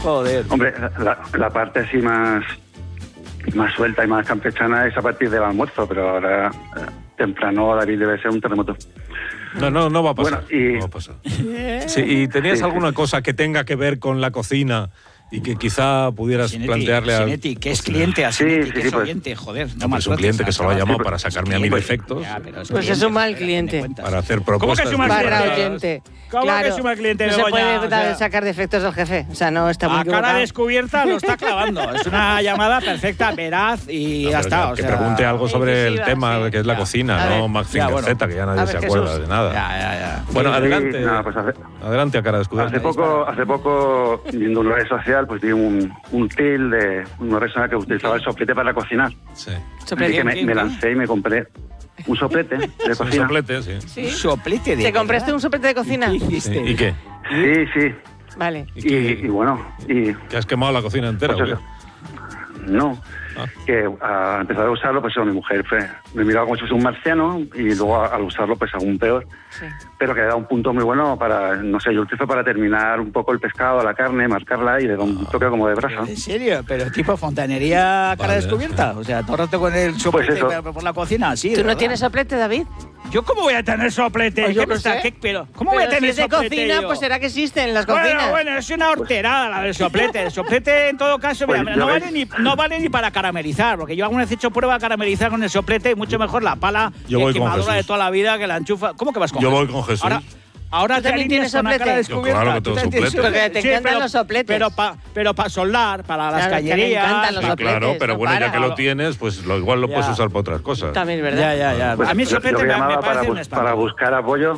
Joder. Hombre, la parte así más suelta y más campechana es a partir del almuerzo, pero ahora temprano, David, debe ser un terremoto. No va a pasar. Bueno, no va a pasar. Sí, ¿y tenías alguna cosa que tenga que ver con la cocina y que quizá pudieras plantearle a... Sinetti, que es cliente a Sinetti, que es oyente, joder. No es un cliente que se lo ha llamado para sacarme a mí defectos. Pues es un mal cliente. Para hacer propuestas. ¿Cómo que es un mal Barra cliente? oyente. ¿Cómo Claro, que es un mal cliente, no Begoña? se puede sacar defectos del jefe. O sea, no está muy a equivocado. cara descubierta lo está clavando. Es una llamada perfecta, veraz y ya está. Que pregunte algo sobre el tema que es la cocina, no Mazinger Z, que ya nadie se acuerda de nada. Ya. Bueno, adelante. Sí, nada, pues adelante a cara descubierta. Hace poco, viendo una red social, pues vi un reel de una persona que utilizaba el soplete para cocinar. Sí. Así que me lancé y me compré un soplete de cocina. Un soplete, sí. ¿Sí? Soplete de... ¿Te compraste un soplete de cocina? Sí. ¿Y qué? Sí. Vale. Y bueno, ¿Que has quemado la cocina entera? Pues ¿o eso. qué? No. Que al empezar a usarlo, pues mi mujer me miraba como si fuese un marciano y luego al usarlo, pues aún peor. Sí. Pero que da un punto muy bueno para, no sé, yo lo utilizo para terminar un poco el pescado, la carne, marcarla y le da un toque como de brasa. ¿En serio? ¿Pero tipo fontanería cara descubierta? O sea, todo el rato con el soplete por la cocina, sí. ¿Tú no tienes soplete, David? ¿Yo cómo voy a tener soplete? Pues yo no sé. ¿Cómo voy a tener si es de soplete cocina, yo? pues será que existen en las cocinas. Bueno, es una horterada la del soplete. El soplete, en todo caso, Pues mira, no vale ni para caramelizar, porque yo alguna vez he hecho prueba de caramelizar con el soplete y mucho mejor la pala quemadura de toda la vida que la enchufa. ¿Cómo que vas con Yo Jesús? voy con Jesús. Ahora ¿Tú te también alineas tienes con la cara soplete? descubierta. Claro que tengo soplete. Porque te encantan los sopletes. Pero para soldar, para las Claro, que me cañerías. encantan los sopletes. Claro, pero no bueno, ya para. que lo tienes, pues igual lo puedes usar para otras cosas. También es verdad. Ya. Pues A mí el soplete yo me llamaba parece un espanto. para buscar apoyo.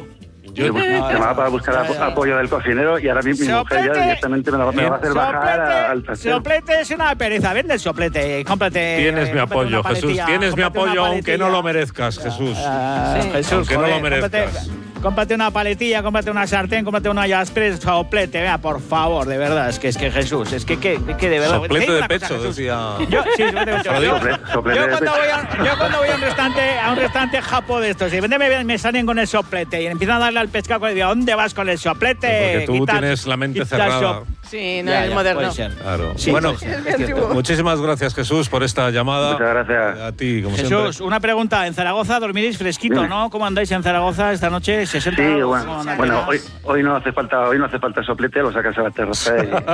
Llamaba para buscar apoyo del cocinero y ahora mi mujer ya directamente me va a hacer bajar al trastero. Soplete es una pereza. Vende el soplete. Cómprate. Tienes mi cómprate apoyo, una Jesús. paletilla, Tienes mi cómprate una apoyo, aunque paletilla. no lo merezcas, Jesús. Jesús, Aunque no lo joder, merezcas. Cómprate una paletilla, cómprate una sartén, cómprate una Jaspres, soplete, vea, por favor, de verdad, es que Jesús, es que de verdad. Soplete de Una cosa, pecho, Jesús. decía. Soplete de pecho. Soplete Yo de cuando pecho. voy a un restaurante japo de estos y me salen con el soplete y empiezan a darle al pescado y digo, ¿dónde vas con el soplete? Porque tú tienes la mente cerrada. Sí, no es moderno. Puede ser. Claro. Sí, bueno, puede ser. muchísimas gracias, Jesús, por esta llamada. Muchas gracias. A ti, como Jesús, siempre. una pregunta. En Zaragoza dormiréis fresquito, Dime. ¿no? ¿Cómo andáis en Zaragoza esta noche? 60 Sí, grados, bueno, hoy no hace falta soplete, lo sacas a la terraza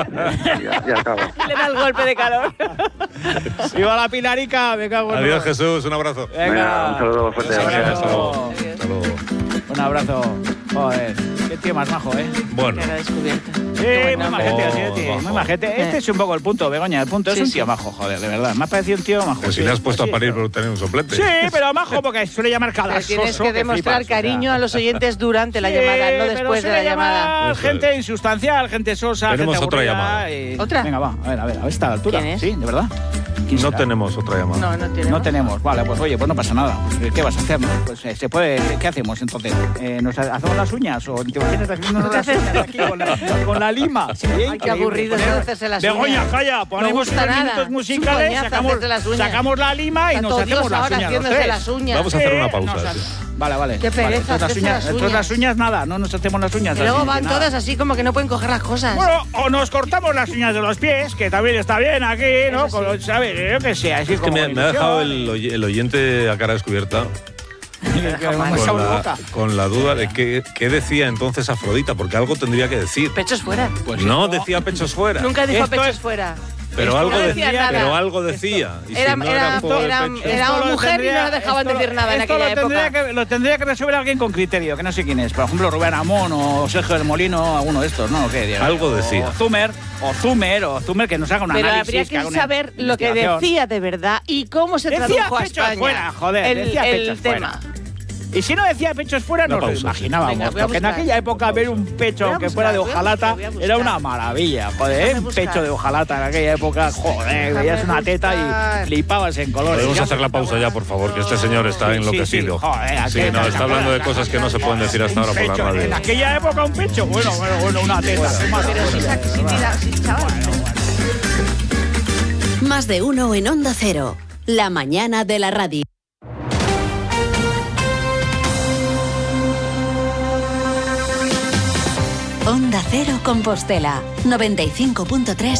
y ya acabo. Le da el golpe de calor. ¡Viva la Pilarica! Me cago en Adiós, todo. Jesús, un abrazo. Venga, un saludo fuerte. Un Gracias. Hasta luego. abrazo. Hasta luego. Un abrazo. Joder, qué tío más majo, ¿eh? Bueno. Cara descubierta. Sí, muy majete, sí, majo. muy majete. Este es un poco el punto, Begoña. El punto es un tío majo, joder, de verdad. Me ha parecido un tío majo. Pues si sí. le has puesto Sí, a parir pero- por tener un soplete. Sí, pero majo porque suele llamar cada Pero tienes que demostrar cariño a los oyentes durante la llamada, no después de la llamada. Eso Gente insustancial, gente sosa, Tenemos gente otra aburrida llamada. ¿Otra? Venga, va, a ver, a esta altura. ¿Quién es? Sí, de verdad. ¿Quién No será? tenemos otra llamada. No tenemos. No tenemos. Vale, pues oye, pues no pasa nada. ¿Qué vas a hacer? Pues se puede. ¿Qué hacemos entonces? ¿Nos hacemos las uñas o te imaginas haciéndonos las uñas aquí con la lima? Sí, Ay, qué aburrido es hacerse las uñas. Begoña, calla, ponemos gusta unos nada. minutos Es un musicales, coñazo hacerse las uñas. sacamos la lima y Está nos todo hacemos Dios las ahora uñas los haciéndose tres. las uñas. Vamos a hacer una pausa. Nos- sí. Vale. Qué pereza Vale, hacerse las entonces uñas. las uñas nada, no nos hacemos las uñas. Y luego así, van nada. todas así como que no pueden coger las cosas. Bueno, o nos cortamos las uñas de los pies, que también está bien aquí, ¿no? Eso sí. ¿Sabes? Yo qué sé, así Es que como me ha dejado ilusión. el oyente a cara descubierta con la duda de qué decía entonces Afrodita, porque algo tendría que decir. Pechos fuera. Pues No no. decía pechos fuera, Nunca dijo Esto pechos es- fuera. pero Esto algo no decía decía. nada. Pero algo decía. Y si Era- no era- era por era- el pecho. era Esto lo mujer y no tendría- la dejaban esto- decir nada en esto aquella lo tendría época. lo tendría que resolver alguien con criterio, que no sé quién es. Por ejemplo, Rubén Amón o Sergio del Molino, alguno de estos, ¿no? ¿Qué, Diego? Algo decía. O Zumer, que nos haga un Pero análisis. habría que haga una saber lo que investigación. decía de verdad y cómo se Decía tradujo a pechos España. fuera, joder, decía el pechos tema. Y si no decía pechos fuera, Una nos lo pausa, sí. imaginábamos. Venga, voy a porque en buscar. aquella época ver un pecho Voy a que fuera de buscar, hojalata voy a buscar. era una maravilla. Joder, Déjame un buscar. pecho de hojalata en aquella época, joder, Déjame veías una teta buscar. y flipabas en colores. Podemos Ya- hacer la pausa ya, por favor, que este señor está Sí, enloquecido. sí, joder, Sí, aquella- no, está hablando de cosas que no se pueden decir hasta ahora por la pecho, en radio. aquella época un pecho, bueno, una teta. qué maravilla. Más de uno en Onda Cero. La mañana de la radio. Onda Cero Compostela 95.3